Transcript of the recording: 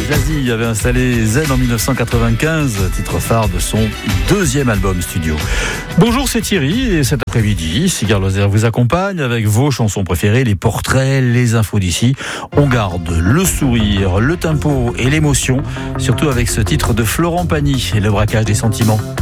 Jazzy avait installé Zen en 1995, titre phare de son deuxième album studio. Bonjour, c'est Thierry et cet après-midi, Cigare Loisirs vous accompagne avec vos chansons préférées, les portraits, les infos d'ici. On garde le sourire, le tempo et l'émotion, surtout avec ce titre de Florent Pagny et le braquage des sentiments.